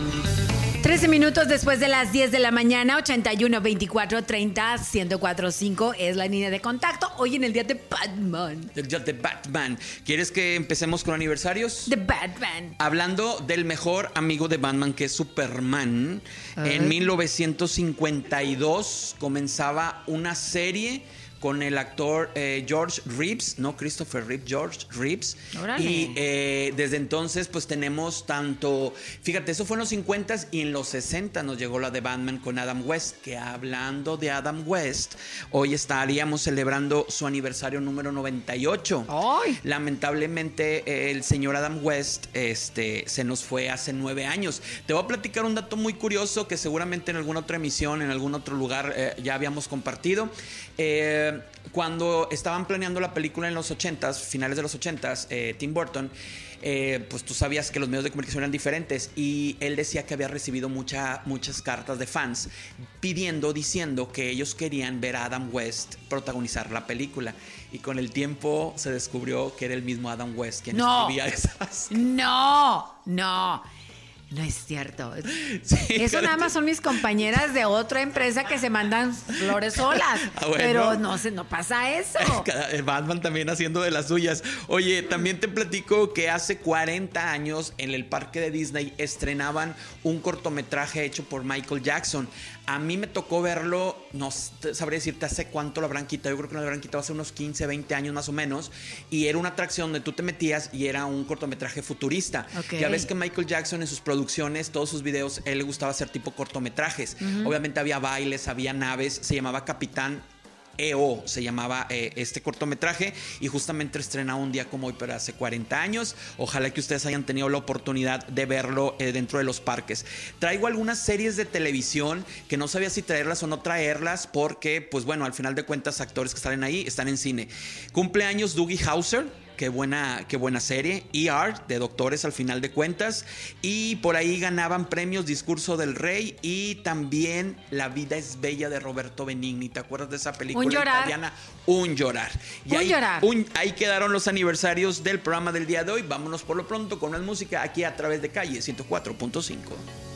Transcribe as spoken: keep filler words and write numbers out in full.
trece minutos después de las diez de la mañana, ochenta y uno, veinticuatro, treinta, ciento cuatro punto cinco es la línea de contacto. Hoy en el día de Batman. El día de Batman. ¿Quieres que empecemos con aniversarios? De Batman. Hablando del mejor amigo de Batman, que es Superman. Ay. En mil novecientos cincuenta y dos comenzaba una serie con el actor eh, George Reeves, no Christopher Reeves, George Reeves. Órale. Y eh, desde entonces pues tenemos tanto, fíjate, eso fue en los cincuenta y en los sesenta nos llegó la de Batman con Adam West, que hablando de Adam West, hoy estaríamos celebrando su aniversario número noventa y ocho. ¡Ay! Lamentablemente eh, el señor Adam West este, se nos fue hace nueve años. Te voy a platicar un dato muy curioso que seguramente en alguna otra emisión, en algún otro lugar eh, ya habíamos compartido. Eh, Cuando estaban planeando la película en los ochentas, finales de los ochentas, eh, Tim Burton, eh, pues tú sabías que los medios de comunicación eran diferentes y él decía que había recibido mucha, muchas cartas de fans pidiendo, diciendo que ellos querían ver a Adam West protagonizar la película. Y con el tiempo se descubrió que era el mismo Adam West quien No. escribía esas. No, no. No es cierto. Sí, Eso nada más son mis compañeras de otra empresa que se mandan flores solas. Ah, bueno. Pero no se, no pasa eso. Batman también haciendo de las suyas. Oye, también te platico que hace cuarenta años en el parque de Disney estrenaban un cortometraje hecho por Michael Jackson. A mí me tocó verlo, no sabré decirte hace cuánto lo habrán quitado. Yo creo que lo habrán quitado hace unos quince, veinte años más o menos. Y era una atracción donde tú te metías y era un cortometraje futurista. Okay. Ya ves que Michael Jackson en sus producciones, todos sus videos, él le gustaba hacer tipo cortometrajes. Uh-huh. Obviamente había bailes, había naves, se llamaba Capitán E O, se llamaba eh, este cortometraje y justamente estrenaba un día como hoy, pero hace cuarenta años. Ojalá que ustedes hayan tenido la oportunidad de verlo eh, dentro de los parques. Traigo algunas series de televisión que no sabía si traerlas o no traerlas porque, pues bueno, al final de cuentas, actores que salen ahí están en cine. Cumpleaños Doogie Howser. Qué buena, qué buena serie. E R, de doctores al final de cuentas. Y por ahí ganaban premios Discurso del Rey y también La vida es bella de Roberto Benigni. ¿Te acuerdas de esa película Un llorar. italiana? Un llorar. Y un ahí, llorar. Un, ahí quedaron los aniversarios del programa del día de hoy. Vámonos por lo pronto con más música aquí a través de Calle ciento cuatro punto cinco.